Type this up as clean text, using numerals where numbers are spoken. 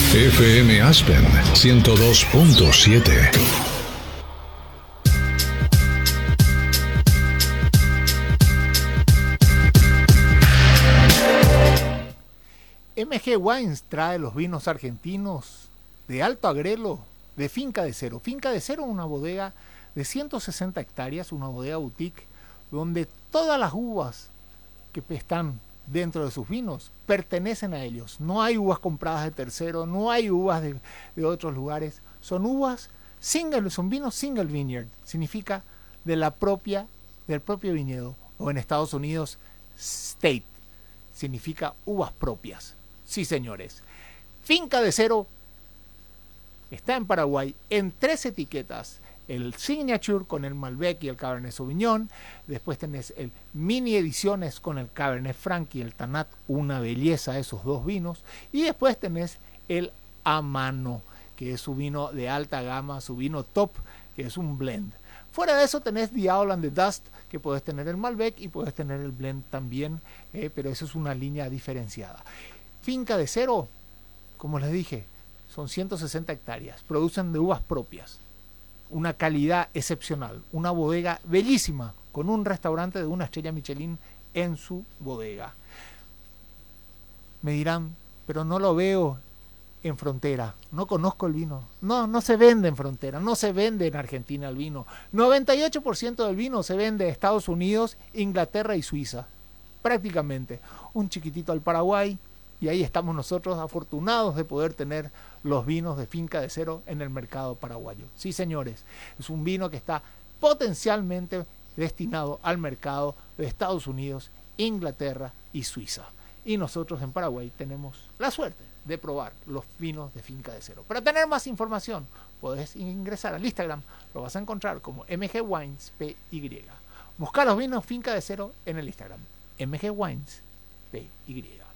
FM Aspen 102.7. MG Wines trae los vinos argentinos de alto agrelo de Finca de Cero. Finca de Cero es una bodega de 160 hectáreas, una bodega boutique, donde todas las uvas que están dentro de sus vinos pertenecen a ellos. No hay uvas compradas de tercero, no hay uvas de otros lugares. Son uvas single, son vinos single vineyard, significa del propio viñedo. O en Estados Unidos, state, significa uvas propias. Sí, señores. Finca de Cero está en Paraguay en 3 etiquetas. El Signature con el Malbec y el Cabernet Sauvignon. Después tenés el Mini Ediciones con el Cabernet Franc y el Tanat. Una belleza esos dos vinos. Y después tenés el Amano, que es su vino de alta gama, su vino top, que es un blend. Fuera de eso tenés The Owl and the Dust, que puedes tener el Malbec y puedes tener el blend también, pero eso es una línea diferenciada. Finca de Cero, como les dije, son 160 hectáreas, producen de uvas propias, una calidad excepcional, una bodega bellísima, con un restaurante de 1 estrella Michelin en su bodega. Me dirán, pero no lo veo en frontera, no conozco el vino. No se vende en frontera, no se vende en Argentina el vino. 98% del vino se vende en Estados Unidos, Inglaterra y Suiza, prácticamente. Un chiquitito al Paraguay, y ahí estamos nosotros afortunados de poder tener los vinos de Finca de Cero en el mercado paraguayo. Sí, señores, es un vino que está potencialmente destinado al mercado de Estados Unidos, Inglaterra y Suiza. Y nosotros en Paraguay tenemos la suerte de probar los vinos de Finca de Cero. Para tener más información, podés ingresar al Instagram, lo vas a encontrar como MG Wines PY. Busca los vinos Finca de Cero en el Instagram, MG Wines PY.